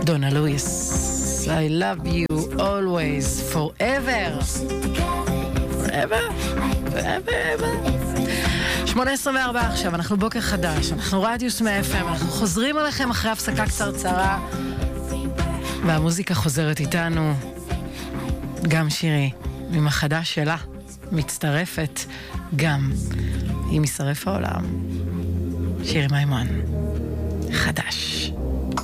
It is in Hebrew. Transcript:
דונה לואיס, I love you always, forever. forever? forever? 8:24 עכשיו, אנחנו בוקר חדש, אנחנו רדיוס מ-FM, אנחנו חוזרים עליכם אחרי הפסקה קצרצרה, והמוזיקה חוזרת איתנו, גם שירי, עם החדש שלה, מצטרפת, גם אם יישרף העולם. שירי מימון, חדש.